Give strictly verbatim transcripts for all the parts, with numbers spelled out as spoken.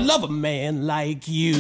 love a man like you.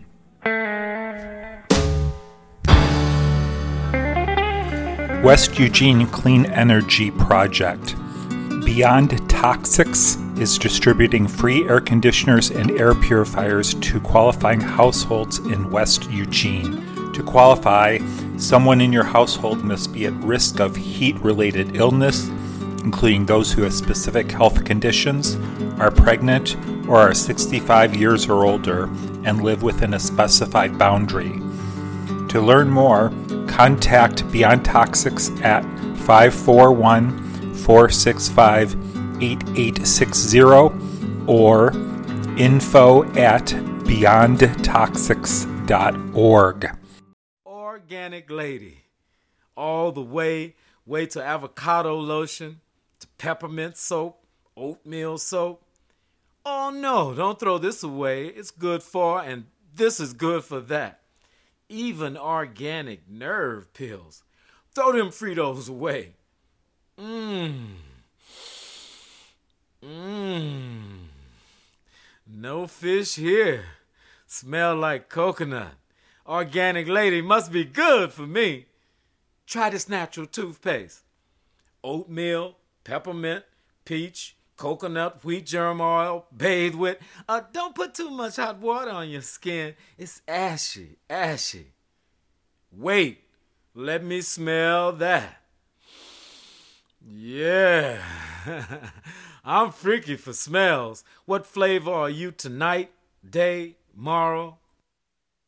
West Eugene Clean Energy Project. Beyond Toxics is distributing free air conditioners and air purifiers to qualifying households in West Eugene. To qualify, someone in your household must be at risk of heat-related illness, including those who have specific health conditions, are pregnant, or are sixty-five years or older and live within a specified boundary. To learn more, contact Beyond Toxics at five four one, four six five, eight eight six zero or info at beyond toxics dot org. Organic lady. All the way, way to avocado lotion, to peppermint soap, oatmeal soap. Oh no, don't throw this away. It's good for, and this is good for that. Even organic nerve pills. Throw them Fritos away. Mmm. Mmm. No fish here. Smell like coconut. Organic lady must be good for me. Try this natural toothpaste. Oatmeal, peppermint, peach, coconut, wheat germ oil, bathe with. Uh, don't put too much hot water on your skin. It's ashy, ashy. Wait, let me smell that. Yeah. I'm freaky for smells. What flavor are you tonight, day, tomorrow?